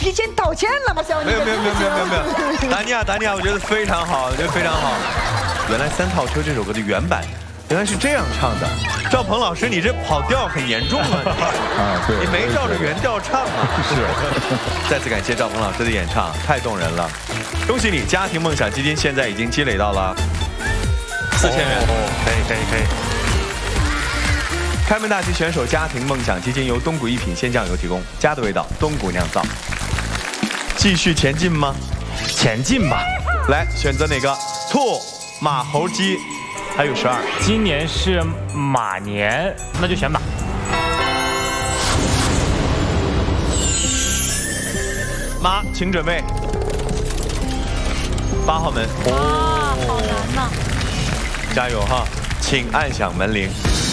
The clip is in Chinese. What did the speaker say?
提前道歉了吗？小妮， 没有，达尼亚，我觉得非常好，我觉得非常好。原来《三套车》这首歌的原版原来是这样唱的。赵鹏老师，你这跑调很严重啊！ 啊，对， 你没照着原调唱啊？ 是。 再次感谢赵鹏老师的演唱，太动人了！恭喜你，家庭梦想基金现在已经积累到了4000元。 可以。 开门大吉选手家庭梦想基金由东谷一品鲜酱油提供，家的味道，东谷酿造。继续前进吗？ 前进吧。 来，选择哪个？兔、马、猴、鸡，还有12。 今年是马年，那就选马。 马，请准备。8号门。 哇，好难呐！ 加油哈！请按响门铃。